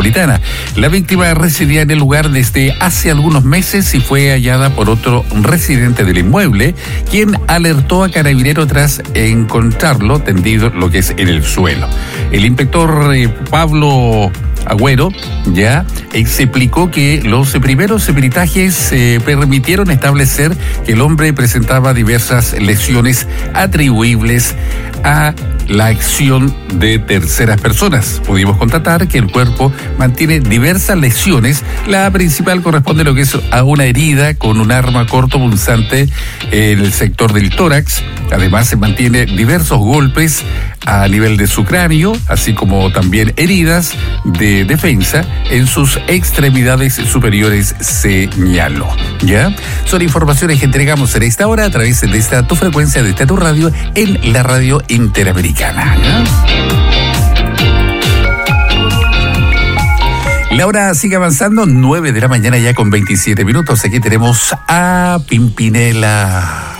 metropolitana. La víctima residía en el lugar desde hace algunos meses y fue hallada por otro residente del inmueble, quien alertó a Carabineros tras encontrarlo tendido lo que es en el suelo. El inspector Pablo Agüero ya explicó que los primeros peritajes permitieron establecer que el hombre presentaba diversas lesiones atribuibles a la acción de terceras personas. Pudimos constatar que el cuerpo mantiene diversas lesiones. La principal corresponde a lo que es a una herida con un arma cortopunzante en el sector del tórax. Además, se mantiene diversos golpes a nivel de su cráneo, así como también heridas de defensa en sus extremidades superiores, señaló. ¿Ya? Son informaciones que entregamos en esta hora a través de esta tu frecuencia, de esta tu radio, en la radio interamericana. ¿Ya? La hora sigue avanzando, 9 de la mañana ya con 27 minutos. Aquí tenemos a Pimpinela.